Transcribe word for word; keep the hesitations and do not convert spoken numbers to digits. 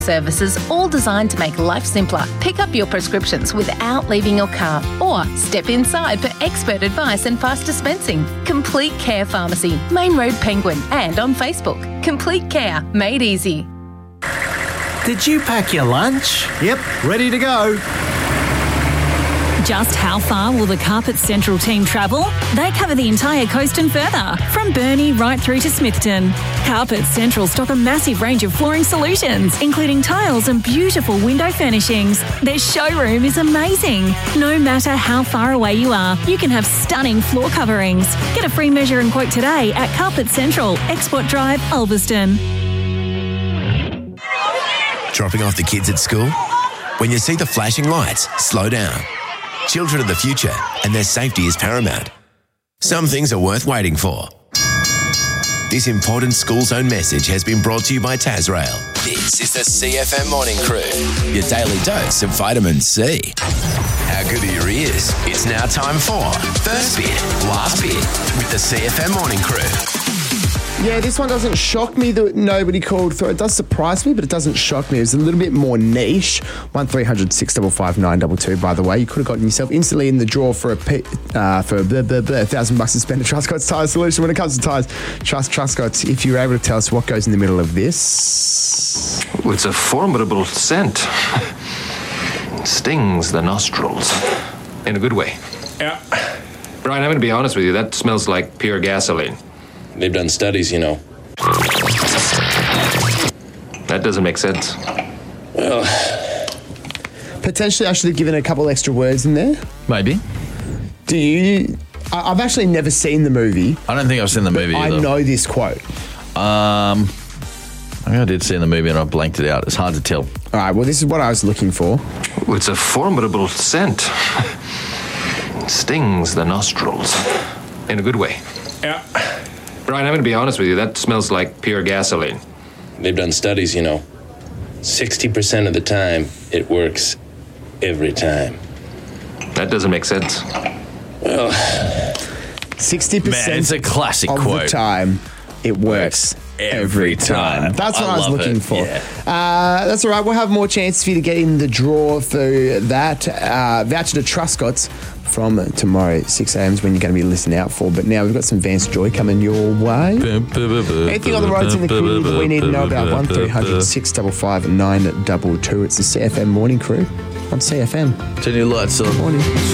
Services, all designed to make life simpler. Pick up your prescriptions without leaving your car, or step inside for expert advice and fast dispensing. Complete Care Pharmacy, Main Road, Penguin, and on Facebook. Complete Care, made easy. Did you pack your lunch? Yep, ready to go. Just how far will the Carpet Central team travel? They cover the entire coast and further, from Burnie right through to Smithton. Carpet Central stock a massive range of flooring solutions, including tiles and beautiful window furnishings. Their showroom is amazing. No matter how far away you are, you can have stunning floor coverings. Get a free measure and quote today at Carpet Central, Export Drive, Ulverston. Dropping off the kids at school? When you see the flashing lights, slow down. Children are the future, and their safety is paramount. Some things are worth waiting for. This important school zone message has been brought to you by Tasrail. This is the C F M Morning Crew, your daily dose of vitamin C. How good are your ears? It's now time for First Bit, Last Bit with the C F M Morning Crew. Yeah, this one doesn't shock me that nobody called through. It does surprise me, but it doesn't shock me. It's a little bit more niche. one three hundred six five five nine two two, by the way. You could have gotten yourself instantly in the draw for a pe- uh, for a blah, blah, blah, thousand bucks to spend at Trustcoats Tyre Solution. When it comes to tyres, trust Trustcoats. If you're able to tell us what goes in the middle of this. Ooh, it's a formidable scent. It stings the nostrils. In a good way. Yeah. Brian, I'm going to be honest with you. That smells like pure gasoline. They've done studies, you know. That doesn't make sense. Well, potentially I should have given a couple extra words in there. Maybe. Do you... I- I've actually never seen the movie. I don't think I've seen the movie I either. know this quote. Um, I think I did see the movie and I blanked it out. It's hard to tell. All right, well, this is what I was looking for. Ooh, it's a formidable scent. It stings the nostrils. In a good way. Yeah. Brian, I'm going to be honest with you. That smells like pure gasoline. they've done studies, you know. sixty percent of the time, it works every time. That doesn't make sense. Well, sixty percent Man, it's a classic of quote. the time, it works every time. That's what I, I was love looking it. for. Yeah. Uh, that's all right. We'll have more chances for you to get in the draw for that. Uh, voucher to Trustcoats from tomorrow, six a.m. is when you're going to be listening out for. But now we've got some Vance Joy coming your way. Anything on the roads in the community that we need to know about? one three hundred six five five nine two two. It's the C F M Morning Crew on C F M. Turn your lights on. Morning.